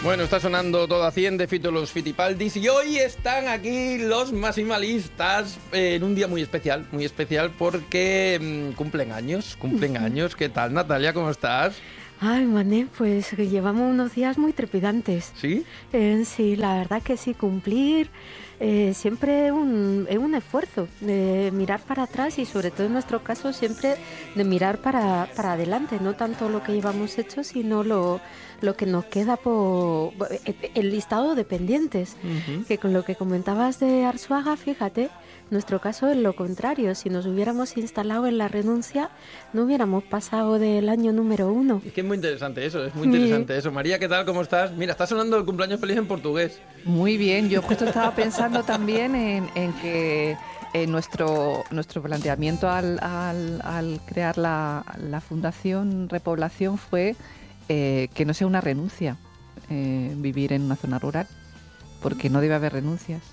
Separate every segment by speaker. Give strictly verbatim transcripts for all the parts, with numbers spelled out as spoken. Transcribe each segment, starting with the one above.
Speaker 1: Bueno, está sonando todo a cien de Fito y los Fitipaldis y hoy están aquí los maximalistas en un día muy especial, muy especial porque mmm, cumplen años, cumplen años. ¿Qué tal, Natalia? ¿Cómo estás?
Speaker 2: Ay, Mané, pues llevamos unos días muy trepidantes.
Speaker 1: ¿Sí?
Speaker 2: Eh, sí, la verdad que sí, cumplir eh, siempre es un, es un esfuerzo de mirar para atrás y sobre todo en nuestro caso siempre de mirar para, para adelante, no tanto lo que llevamos hecho, sino lo, lo que nos queda por el listado de pendientes. Uh-huh. Que con lo que comentabas de Arzuaga, fíjate, nuestro caso es lo contrario. Si nos hubiéramos instalado en la renuncia, no hubiéramos pasado del año número uno.
Speaker 1: Es que es muy interesante eso, es muy interesante sí. eso. María, ¿qué tal? ¿Cómo estás? Mira, está sonando el cumpleaños feliz en portugués.
Speaker 3: Muy bien, yo justo estaba pensando también en, en que eh, nuestro, nuestro planteamiento al, al, al crear la, la Fundación Repoblación fue eh, que no sea una renuncia eh, vivir en una zona rural, porque no debe haber renuncias.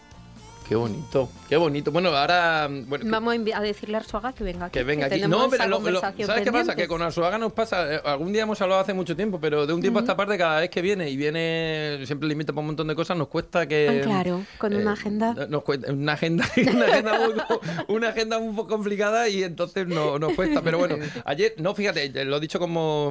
Speaker 1: Qué bonito, qué bonito. Bueno, ahora... Bueno,
Speaker 2: vamos a decirle a Arzuaga que venga aquí.
Speaker 1: Que venga
Speaker 2: que
Speaker 1: aquí. No, pero lo, lo, ¿sabes pendiente? Qué pasa? Que con Arzuaga nos pasa... Eh, algún día hemos hablado hace mucho tiempo, pero de un tiempo uh-huh. a esta parte, cada vez que viene y viene, siempre limita por un montón de cosas, nos cuesta que...
Speaker 2: Ah, claro, con eh, una agenda.
Speaker 1: Nos cuesta, una agenda, una agenda, muy, una agenda un poco complicada y entonces no, nos cuesta. Pero bueno, ayer, no, fíjate, lo he dicho como...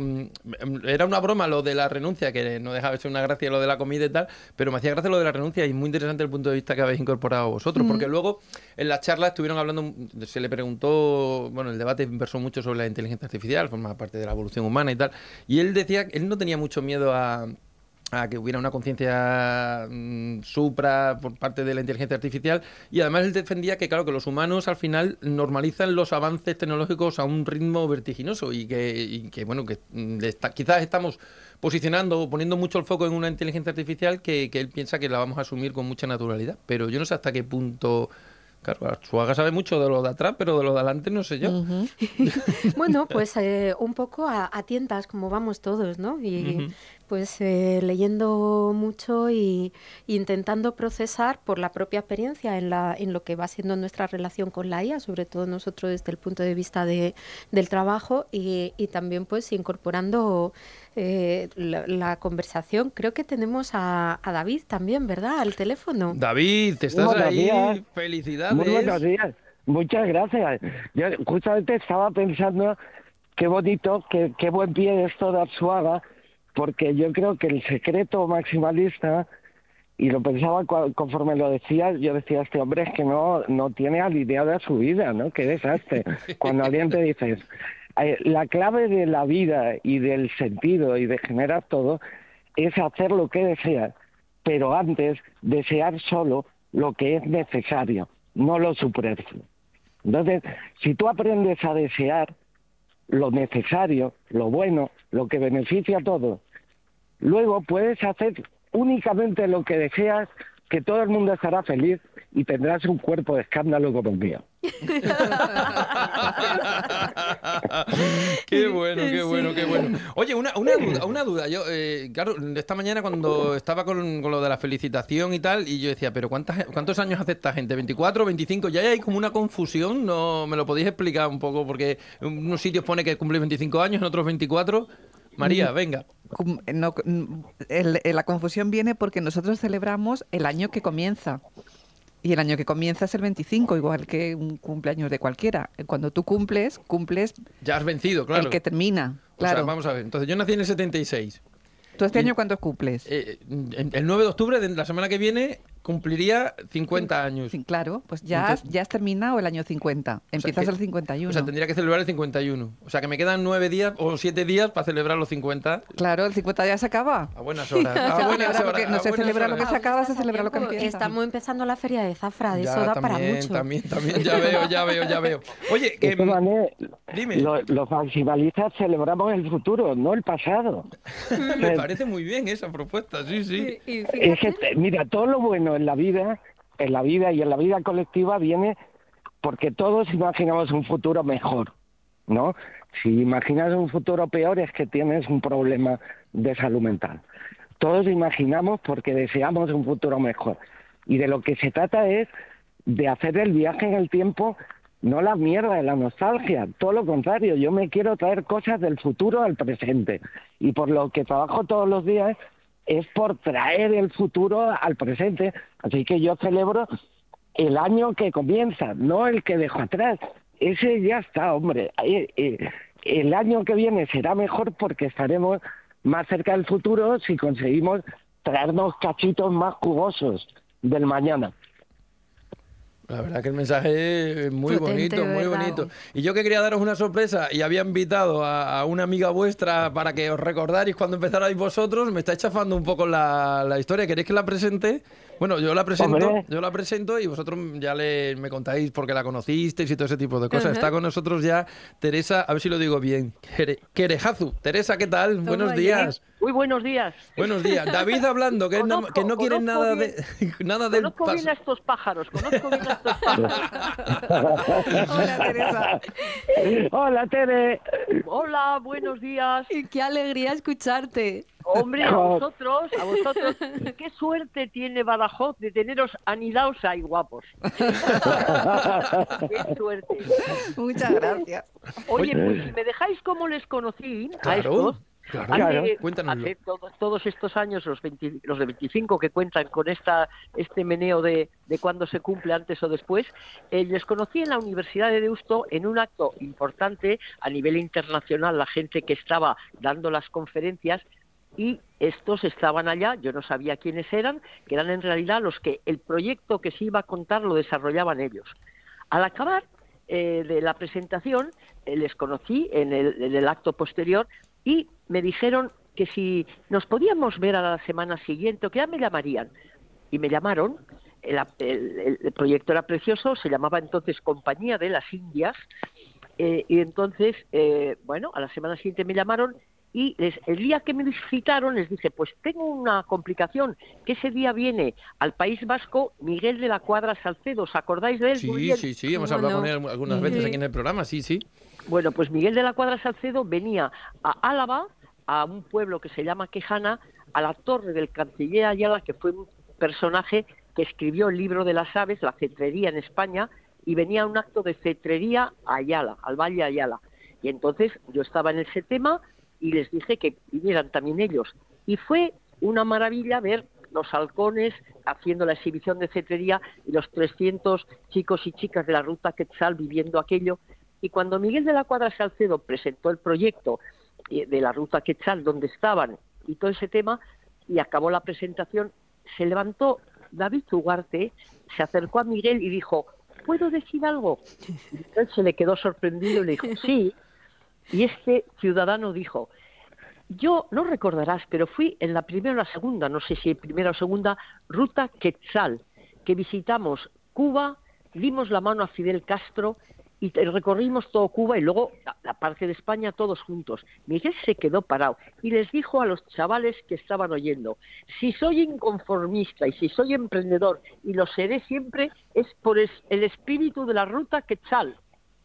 Speaker 1: Era una broma lo de la renuncia, que no dejaba de ser una gracia lo de la comida y tal, pero me hacía gracia lo de la renuncia y muy interesante el punto de vista que habéis incorporado vosotros, uh-huh. porque luego en la charla estuvieron hablando, se le preguntó, bueno, el debate versó mucho sobre la inteligencia artificial, forma parte de la evolución humana y tal, y él decía que él no tenía mucho miedo a, a que hubiera una conciencia mmm, supra por parte de la inteligencia artificial, y además él defendía que, claro, que los humanos al final normalizan los avances tecnológicos a un ritmo vertiginoso y que, y que bueno, que está, quizás estamos posicionando o poniendo mucho el foco en una inteligencia artificial que, que él piensa que la vamos a asumir con mucha naturalidad. Pero yo no sé hasta qué punto... Claro, Arzuaga sabe mucho de lo de atrás, pero de lo de adelante no sé yo.
Speaker 2: Uh-huh. Bueno, pues eh, un poco a, a tientas, como vamos todos, ¿no? Y uh-huh. pues eh, leyendo mucho y intentando procesar por la propia experiencia en, la, en lo que va siendo nuestra relación con la I A, sobre todo nosotros desde el punto de vista de, del trabajo y, y también pues incorporando eh, la, la conversación. Creo que tenemos a, a David también, ¿verdad? Al teléfono.
Speaker 1: David, ¿estás
Speaker 4: buenos
Speaker 1: ahí?
Speaker 4: Días.
Speaker 1: Felicidades.
Speaker 4: Muy buenos días. Muchas gracias. Yo justamente estaba pensando qué bonito, qué, qué buen pie esto de Arzuaga, porque yo creo que el secreto maximalista, y lo pensaba conforme lo decía, yo decía, este hombre es que no, no tiene alineada su vida, ¿no? Qué desastre. Cuando alguien te dice, la clave de la vida y del sentido y de generar todo es hacer lo que deseas, pero antes desear solo lo que es necesario, no lo superfluo. Entonces, si tú aprendes a desear lo necesario, lo bueno, lo que beneficia a todos, luego puedes hacer únicamente lo que deseas, que todo el mundo estará feliz y tendrás un cuerpo de escándalo como el mío.
Speaker 1: Qué bueno, qué bueno, qué bueno. Oye, una, una duda, una duda. Yo, eh, claro, esta mañana cuando estaba con, con lo de la felicitación y tal, y yo decía, pero ¿cuántas, ¿cuántos años hace esta gente? ¿veinticuatro, veinticinco? Ya hay como una confusión, ¿no? ¿Me lo podéis explicar un poco? Porque en unos sitios pone que cumple veinticinco años, en otros veinticuatro. María, venga.
Speaker 3: No, el, la confusión viene porque nosotros celebramos el año que comienza. Y el año que comienza es el veinticinco, igual que un cumpleaños de cualquiera. Cuando tú cumples, cumples...
Speaker 1: Ya has vencido, claro.
Speaker 3: El que termina, claro.
Speaker 1: O sea, vamos a ver. Entonces, yo nací en el setenta y seis.
Speaker 3: ¿Tú este
Speaker 1: y,
Speaker 3: año cuántos cumples?
Speaker 1: Eh, el nueve de octubre, de la semana que viene, cumpliría cincuenta años.
Speaker 3: Sí, claro, pues ya, Entonces, has, ya has terminado el año cincuenta. Empiezas
Speaker 1: o sea que,
Speaker 3: el cincuenta y uno.
Speaker 1: O sea, tendría que celebrar el cincuenta y uno. O sea, que me quedan nueve días o siete días para celebrar los cincuenta.
Speaker 3: Claro, el cincuenta ya se acaba.
Speaker 1: A buenas horas. A buenas horas.
Speaker 3: Que no se celebra lo que se acaba, se celebra lo que empieza.
Speaker 2: Estamos empezando la feria de Zafra, de
Speaker 1: ya,
Speaker 2: eso da
Speaker 1: también,
Speaker 2: para mucho.
Speaker 1: También, también, ya veo, ya veo, ya veo. Oye, que...
Speaker 4: Esto, Mané,
Speaker 1: dime.
Speaker 4: Lo, los maximalistas celebramos el futuro, no el pasado.
Speaker 1: Me parece muy bien esa propuesta, sí, sí.
Speaker 2: Y, y
Speaker 4: es que, mira, todo lo bueno en la vida... en la vida y en la vida colectiva viene porque todos imaginamos un futuro mejor, ¿no? Si imaginas un futuro peor es que tienes un problema de salud mental. Todos imaginamos porque deseamos un futuro mejor. Y de lo que se trata es de hacer el viaje en el tiempo, no la mierda de la nostalgia, todo lo contrario. Yo me quiero traer cosas del futuro al presente. Y por lo que trabajo todos los días es por traer el futuro al presente. Así que yo celebro el año que comienza, no el que dejo atrás. Ese ya está, hombre. El año que viene será mejor porque estaremos más cerca del futuro si conseguimos traernos cachitos más jugosos del mañana.
Speaker 1: La verdad que el mensaje es muy
Speaker 2: Potente,
Speaker 1: bonito, muy
Speaker 2: ¿verdad?
Speaker 1: bonito. Y yo que quería daros una sorpresa y había invitado a, a una amiga vuestra para que os recordarais cuando empezarais vosotros, me estáis chafando un poco la, la historia. ¿Queréis que la presente? Bueno, yo la presento,
Speaker 4: Hombre.
Speaker 1: yo la presento y vosotros ya le, me contáis porque la conocisteis y todo ese tipo de cosas.
Speaker 2: Ajá.
Speaker 1: Está con nosotros ya Teresa, a ver si lo digo bien, Quere- Querejazu. Teresa, ¿qué tal?
Speaker 2: Toma
Speaker 1: Buenos
Speaker 2: ya.
Speaker 1: días.
Speaker 5: Muy buenos días.
Speaker 1: Buenos días. David hablando, que, es na-
Speaker 5: Conozco-
Speaker 1: que no quieren
Speaker 5: conozco
Speaker 1: nada,
Speaker 5: bien-
Speaker 1: de, nada del
Speaker 5: Conozco bien
Speaker 1: paso.
Speaker 5: a estos pájaros, conozco bien a estos pájaros.
Speaker 3: Hola, Teresa.
Speaker 4: Hola, Tere.
Speaker 5: Hola, buenos días.
Speaker 2: Y qué alegría escucharte.
Speaker 5: Hombre, a vosotros, a vosotros, qué suerte tiene Badajoz de teneros anidaos ahí guapos. Qué suerte.
Speaker 3: Muchas gracias.
Speaker 5: Oye, pues si me dejáis como les conocí a
Speaker 1: Claro,
Speaker 5: estos,
Speaker 1: claro.
Speaker 5: hace,
Speaker 4: Claro.
Speaker 1: Cuéntanoslo.
Speaker 5: hace todo- todos estos años, los, veinte los de veinticinco que cuentan con esta este meneo de, de cuándo se cumple antes o después, eh, les conocí en la Universidad de Deusto en un acto importante a nivel internacional, la gente que estaba dando las conferencias, y estos estaban allá, yo no sabía quiénes eran, que eran en realidad los que el proyecto que se iba a contar lo desarrollaban ellos. Al acabar eh, de la presentación, eh, les conocí en el, en el acto posterior y me dijeron que si nos podíamos ver a la semana siguiente o que ya me llamarían. Y me llamaron, el, el, el proyecto era precioso, se llamaba entonces Compañía de las Indias, eh, y entonces, eh, bueno, a la semana siguiente me llamaron y les, el día que me visitaron les dije, pues tengo una complicación, que ese día viene al País Vasco Miguel de la Cuadra Salcedo, ¿os acordáis de él? Muy
Speaker 1: Sí,
Speaker 5: bien.
Speaker 1: sí, sí, hemos
Speaker 2: ¿Cómo
Speaker 1: hablado
Speaker 2: no?
Speaker 1: con él algunas veces aquí en el programa, sí, sí.
Speaker 5: Bueno, pues Miguel de la Cuadra Salcedo venía a Álava, a un pueblo que se llama Quejana, a la torre del canciller Ayala, que fue un personaje que escribió el libro de las aves, la cetrería en España, y venía a un acto de cetrería a Ayala, al Valle Ayala. Y entonces yo estaba en ese tema y les dije que vinieran también ellos. Y fue una maravilla ver los halcones haciendo la exhibición de cetrería y los trescientos chicos y chicas de la Ruta Quetzal viviendo aquello. Y cuando Miguel de la Cuadra Salcedo presentó el proyecto de la Ruta Quetzal, donde estaban, y todo ese tema, y acabó la presentación, se levantó David Ugarte, se acercó a Miguel y dijo, ¿puedo decir algo? Y él se le quedó sorprendido y le dijo, sí. Y este ciudadano dijo, yo, no recordarás, pero fui en la primera o la segunda, no sé si primera o segunda, Ruta Quetzal, que visitamos Cuba, dimos la mano a Fidel Castro y recorrimos todo Cuba y luego la, la parte de España todos juntos. Miguel se quedó parado y les dijo a los chavales que estaban oyendo, si soy inconformista y si soy emprendedor y lo seré siempre, es por es, el espíritu de la Ruta Quetzal.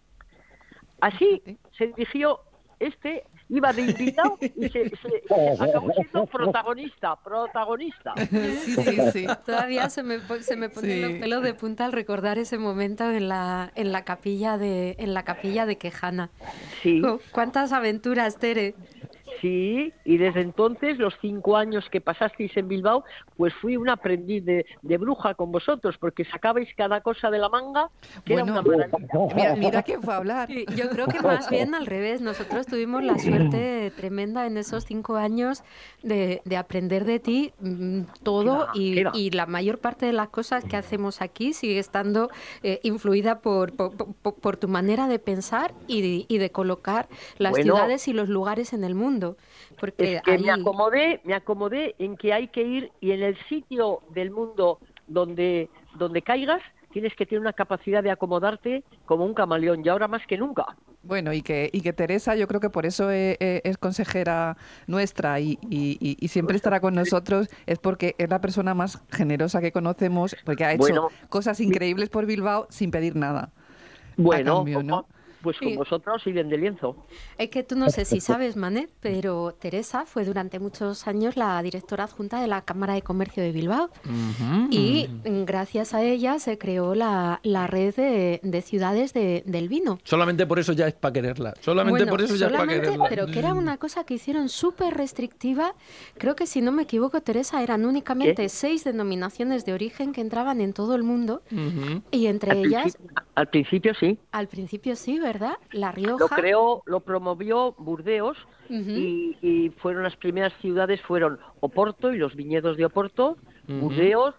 Speaker 5: Así se dirigió este, iba de invitado y se, se acabó siendo protagonista, protagonista.
Speaker 3: Sí, sí, sí.
Speaker 2: Todavía se me, po- se me ponen
Speaker 3: Sí.
Speaker 2: los pelos de punta al recordar ese momento en la, en la capilla de, en la capilla de Quejana.
Speaker 5: Sí.
Speaker 2: Oh, ¿cuántas aventuras, Tere?
Speaker 5: Sí, y desde entonces, los cinco años que pasasteis en Bilbao, pues fui un aprendiz de, de bruja con vosotros, porque sacabais cada cosa de la manga, que
Speaker 3: Bueno,
Speaker 5: era una maravilla.
Speaker 3: Mira, mira quién fue a hablar.
Speaker 2: Sí, yo creo que más bien al revés. Nosotros tuvimos la suerte tremenda en esos cinco años de, de aprender de ti mm, todo
Speaker 5: ¿Qué va?
Speaker 2: y,
Speaker 5: ¿Qué va?
Speaker 2: y la mayor parte de las cosas que hacemos aquí sigue estando eh, influida por, por, por- por tu manera de pensar y de, y de colocar las
Speaker 5: Bueno.
Speaker 2: ciudades y los lugares en el mundo. Porque
Speaker 5: Es que
Speaker 2: ahí...
Speaker 5: me acomodé, me acomodé en que hay que ir y en el sitio del mundo donde, donde caigas, tienes que tener una capacidad de acomodarte como un camaleón, y ahora más que nunca.
Speaker 3: Bueno, y que, y que Teresa, yo creo que por eso eh, eh, es consejera nuestra y, y- y- y siempre estará con nosotros, es porque es la persona más generosa que conocemos, porque ha hecho
Speaker 5: Bueno,
Speaker 3: cosas increíbles por Bilbao sin pedir nada.
Speaker 5: Bueno,
Speaker 3: a cambio, ¿no?
Speaker 5: Pues con
Speaker 2: Sí.
Speaker 5: vosotros y bien de lienzo.
Speaker 2: Es que tú no sé si sabes, Manet, pero Teresa fue durante muchos años la directora adjunta de la Cámara de Comercio de Bilbao.
Speaker 1: Ujú.
Speaker 2: Y mm, gracias a ella se creó la, la red de, de ciudades de- del vino.
Speaker 1: Solamente por eso ya es para quererla. Solamente
Speaker 2: Bueno,
Speaker 1: por eso ya es para
Speaker 2: solamente,
Speaker 1: quererla.
Speaker 2: pero que era una cosa que hicieron súper restrictiva. Creo que si no me equivoco, Teresa, eran únicamente seis denominaciones de origen que entraban en todo el mundo.
Speaker 1: Ujú.
Speaker 2: Y entre
Speaker 5: Al,
Speaker 2: ellas,
Speaker 5: principio, al principio sí.
Speaker 2: al principio sí, ¿verdad? La
Speaker 5: Lo
Speaker 2: Rioja.
Speaker 5: creó, lo promovió Burdeos
Speaker 2: Ujú.
Speaker 5: y, y fueron las primeras ciudades, fueron Oporto y los viñedos de Oporto,
Speaker 1: Ujú.
Speaker 5: Burdeos